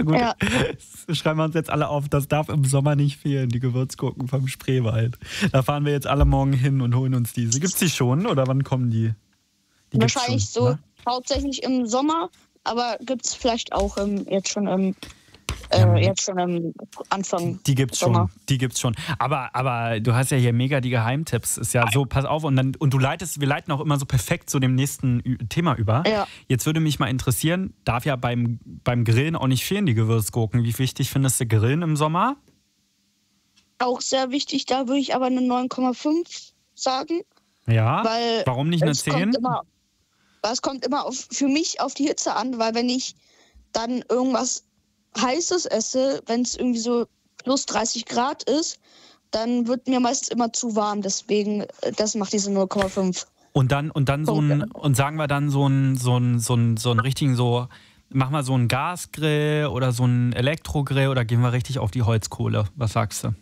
gut. Ja. Schreiben wir uns jetzt alle auf, das darf im Sommer nicht fehlen, die Gewürzgurken vom Spreewald. Da fahren wir jetzt alle morgen hin und holen uns diese. Gibt's die schon oder wann kommen die? Die gibt's Wahrscheinlich schon, so ne? hauptsächlich im Sommer, aber gibt es vielleicht auch jetzt schon im Anfang Die gibt's Sommer. schon, die gibt's schon. Aber du hast ja hier mega die Geheimtipps. Ist ja so, pass auf, und wir leiten auch immer so perfekt zu dem nächsten Thema über. Ja. Jetzt würde mich mal interessieren, darf ja beim Grillen auch nicht fehlen, die Gewürzgurken. Wie wichtig findest du Grillen im Sommer? Auch sehr wichtig, da würde ich aber eine 9,5 sagen. Ja. Weil Warum nicht eine es 10? Es kommt immer für mich auf die Hitze an, weil wenn ich dann irgendwas Heißes esse, wenn es irgendwie so plus 30 Grad ist, dann wird mir meistens immer zu warm. Deswegen, das macht diese 0,5. Und dann sagen wir dann so einen richtigen mach mal so einen Gasgrill oder so einen Elektrogrill oder gehen wir richtig auf die Holzkohle? Was sagst du?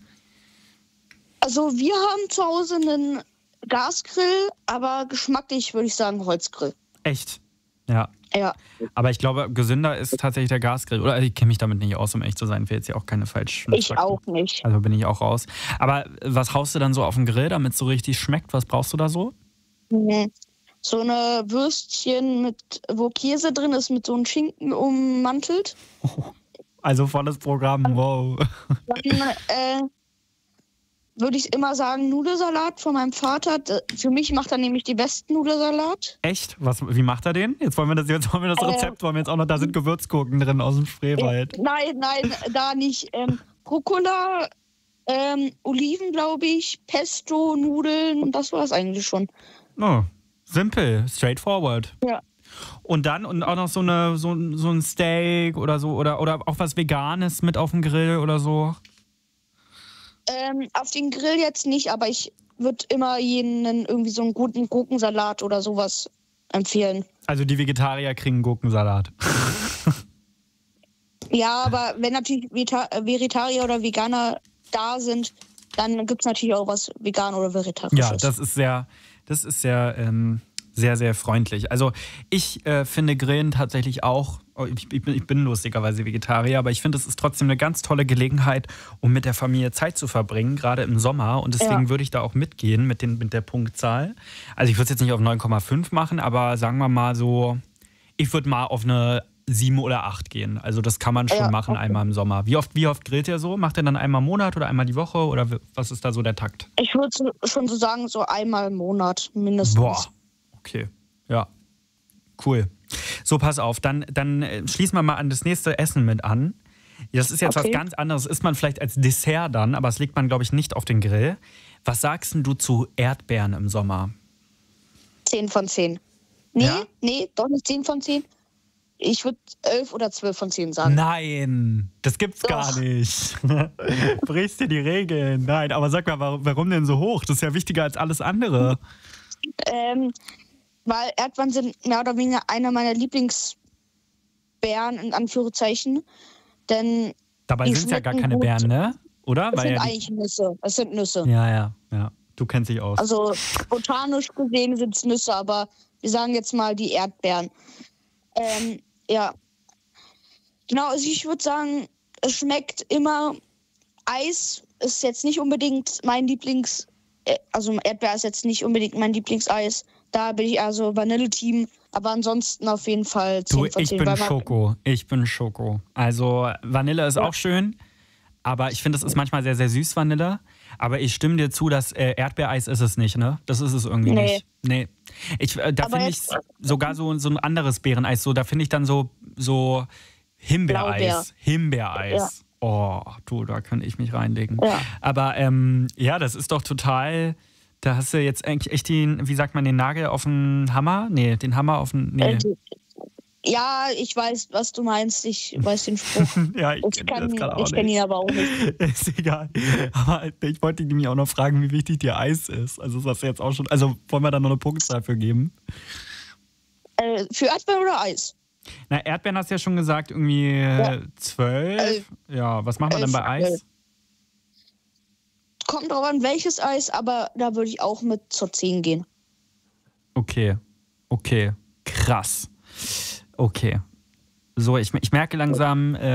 Also wir haben zu Hause einen Gasgrill, aber geschmacklich würde ich sagen Holzgrill. Echt? Ja. Ja. Aber ich glaube, gesünder ist tatsächlich der Gasgrill. Oder ich kenne mich damit nicht aus, um echt zu sein. Ich will jetzt ja auch keine falschen Ich Fakten. auch nicht. Also bin ich auch raus. Aber was haust du dann so auf den Grill, damit es so richtig schmeckt? Was brauchst du da so? So eine Würstchen, wo Käse drin ist, mit so einem Schinken ummantelt. Also volles Programm, wow. Dann würde ich immer sagen Nudelsalat von meinem Vater. Für mich macht er nämlich die besten Nudelsalat. Echt? Wie macht er den? Jetzt wollen wir das Rezept, da sind Gewürzgurken drin aus dem Spreewald. Nein, da nicht. Rucola, Oliven, glaube ich, Pesto, Nudeln und das war es eigentlich schon. Oh, simpel, straightforward. Ja. Und auch noch so ein Steak oder so oder auch was Veganes mit auf dem Grill oder so. Auf den Grill jetzt nicht, aber ich würde immer jenen irgendwie so einen guten Gurkensalat oder sowas empfehlen. Also die Vegetarier kriegen Gurkensalat. Ja, aber wenn natürlich Vegetarier oder Veganer da sind, dann gibt es natürlich auch was vegan oder vegetarisches. Ja, das ist sehr sehr, sehr freundlich. Also ich finde Grillen tatsächlich auch, ich bin lustigerweise Vegetarier, aber ich finde, es ist trotzdem eine ganz tolle Gelegenheit, um mit der Familie Zeit zu verbringen, gerade im Sommer. Und deswegen würde ich da auch mitgehen mit der Punktzahl. Also ich würde es jetzt nicht auf 9,5 machen, aber sagen wir mal so, ich würde mal auf eine 7 oder 8 gehen. Also das kann man schon machen, einmal im Sommer. Wie oft grillt ihr so? Macht ihr dann einmal im Monat oder einmal die Woche? Oder was ist da so der Takt? Ich würde schon so sagen, so einmal im Monat mindestens. Boah, okay. Ja, cool. So, pass auf, dann schließen wir mal an das nächste Essen mit an. Das ist jetzt was ganz anderes, isst man vielleicht als Dessert dann, aber das legt man, glaube ich, nicht auf den Grill. Was sagst denn du zu Erdbeeren im Sommer? 10 von 10. Nee, doch nicht 10 von 10. Ich würde 11 oder 12 von 10 sagen. Nein, das gibt's gar nicht. Brichst dir die Regeln. Nein, aber sag mal, warum denn so hoch? Das ist ja wichtiger als alles andere. Weil Erdbeeren sind mehr oder weniger einer meiner Lieblingsbeeren, in Anführungszeichen. Denn dabei sind es ja gar keine Beeren, ne? Oder? Es sind eigentlich Nüsse. Es sind Nüsse. Ja. Du kennst dich aus. Also botanisch gesehen sind es Nüsse, aber wir sagen jetzt mal die Erdbeeren. Ja. Genau, also ich würde sagen, es schmeckt immer. Eis ist jetzt nicht unbedingt mein also Erdbeer ist jetzt nicht unbedingt mein Lieblingseis. Da bin ich eher so Vanille-Team. Aber ansonsten auf jeden Fall 10 von 10. Ich bin Schoko. Also Vanille ist auch schön, aber ich finde, es ist manchmal sehr, sehr süß, Vanille. Aber ich stimme dir zu, dass Erdbeereis ist es nicht, ne? Das ist es irgendwie nicht. Nee. Da finde ich sogar so ein anderes Beereneis. Da finde ich dann so Himbeereis. Blaubeer. Himbeereis. Ja. Oh, da könnte ich mich reinlegen. Ja. Aber das ist doch total. Da hast du jetzt eigentlich echt wie sagt man, den Nagel auf den Hammer? Nee, den Hammer auf den. Nee. Ja, ich weiß, was du meinst. Ich weiß den Spruch. Ja, ich kenne ihn aber auch nicht. Ist egal. Aber ich wollte dich nämlich auch noch fragen, wie wichtig dir Eis ist. Also das hast du jetzt auch schon. Also wollen wir da noch eine Punktzahl für geben? Für Erdbeeren oder Eis? Na, Erdbeeren hast du ja schon gesagt, irgendwie 12. Ja, was machen wir denn bei Eis? Kommt drauf an, welches Eis, aber da würde ich auch mit zur 10 gehen. Okay. Krass. Okay. So, ich merke langsam,